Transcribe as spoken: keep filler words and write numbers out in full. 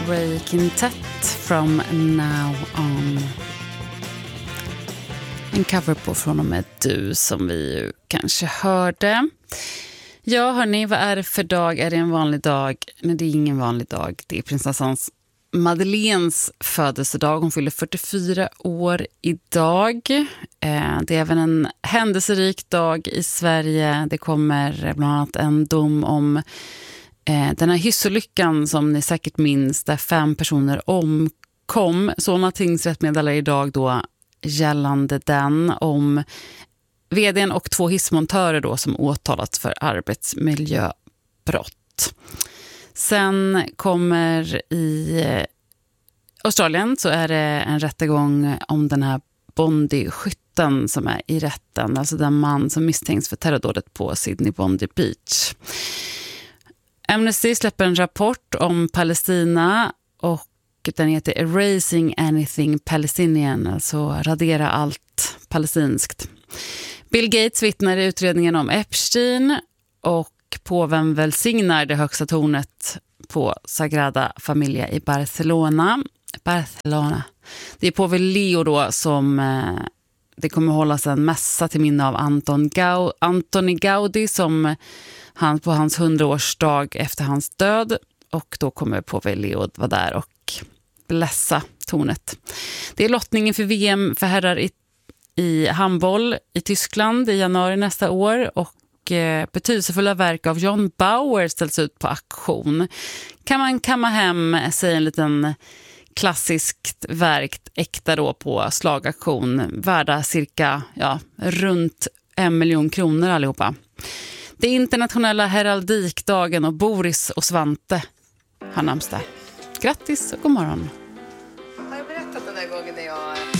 Ray Quintet from Now On. En cover på Från och med du som vi ju kanske hörde. Ja hörni, vad är det för dag? Är det en vanlig dag? Nej, det är ingen vanlig dag. Det är prinsessans Madeleines födelsedag. Hon fyller fyrtiofyra år idag. Det är även en händelserik dag i Sverige. Det kommer bland annat en dom om den här hyssolyckan som ni säkert minns där fem personer omkom. Solna tingsrätt meddelar idag då gällande den om vdn och två hissmontörer då som åtalats för arbetsmiljöbrott. Sen kommer i Australien så är det en rättegång om den här Bondi-skytten som är i rätten. Alltså den man som misstänks för terrordådet på Sydney Bondi Beach. Amnesty släpper en rapport om Palestina och den heter Erasing Anything Palestinian, alltså radera allt palestinskt. Bill Gates vittnar i utredningen om Epstein och påven välsignar det högsta tornet på Sagrada Familia i Barcelona. Barcelona. Det är påve Leo då som eh, det kommer hållas en mässa till minne av Anton Gau- Antoni Gaudi som han på hans hundraårsdag efter hans död, och då kommer påve Leo vara där och blässa tornet. Det är lottningen för V M för herrar i, i handboll i Tyskland i januari nästa år, och eh, betydelsefulla verk av John Bauer ställs ut på auktion. Kan man kamma hem, säger en liten klassiskt verk, äkta då på slagaktion, värda cirka ja, runt en miljon kronor allihopa. Det är internationella heraldikdagen och Boris och Svante har namnsdag. Grattis och god morgon. Har jag berättat den där gången när jag